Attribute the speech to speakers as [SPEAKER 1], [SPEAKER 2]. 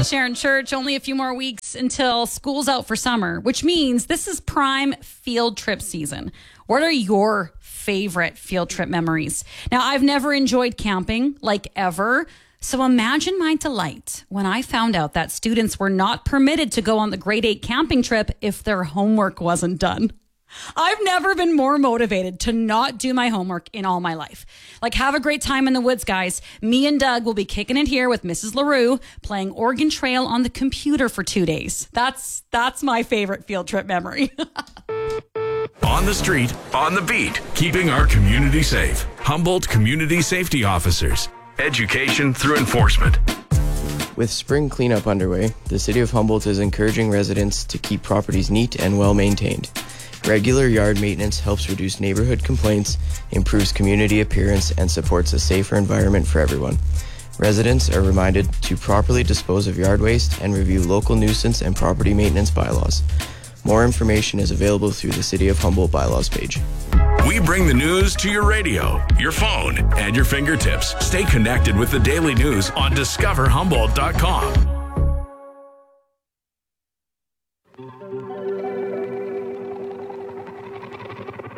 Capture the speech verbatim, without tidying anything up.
[SPEAKER 1] Sharon Church. Only a few more weeks until school's out for summer, which means this is prime field trip season. What are your favorite field trip memories? Now, I've never enjoyed camping, like ever. So imagine my delight when I found out that students were not permitted to go on the grade eight camping trip if their homework wasn't done. I've never been more motivated to not do my homework in all my life. Like, have a great time in the woods, guys. Me and Doug will be kicking it here with Missus LaRue, playing Oregon Trail on the computer for two days. That's that's my favorite field trip memory.
[SPEAKER 2] On the street, on the beat, keeping our community safe. Humboldt Community Safety Officers. Education through enforcement.
[SPEAKER 3] With spring cleanup underway, the City of Humboldt is encouraging residents to keep properties neat and well maintained. Regular yard maintenance helps reduce neighborhood complaints, improves community appearance, and supports a safer environment for everyone. Residents are reminded to properly dispose of yard waste and review local nuisance and property maintenance bylaws. More information is available through the City of Humboldt bylaws page.
[SPEAKER 2] We bring the news to your radio, your phone, and your fingertips. Stay connected with the daily news on discover humboldt dot com.